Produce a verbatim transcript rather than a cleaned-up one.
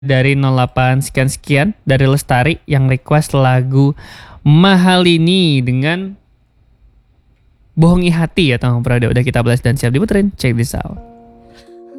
dari nol delapan sekian-sekian dari Lestari yang request lagu Mahal ini dengan Bohongi Hati ya Tang Prada. Udah kita bahas dan siap diputerin. Check this out.